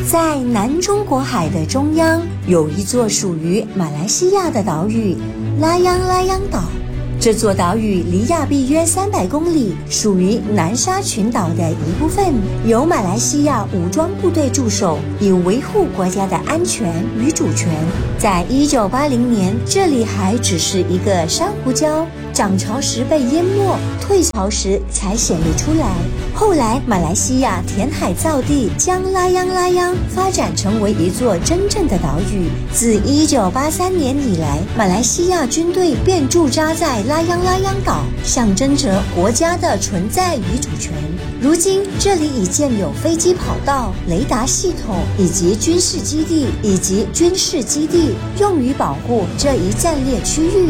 在南中国海的中央，有一座属于马来西亚的岛屿拉央拉央岛。这座岛屿离亚庇约300公里，属于南沙群岛的一部分，由马来西亚武装部队驻守，以维护国家的安全与主权。在1980年，这里还只是一个珊瑚礁，涨潮时被淹没，退潮时才显露出来。后来马来西亚填海造地，将拉央拉央发展成为一座真正的岛屿。自1983年以来，马来西亚军队便驻扎在拉央拉央岛，象征着国家的存在与主权。如今这里已建有飞机跑道、雷达系统以及军事基地，用于保护这一战略区域。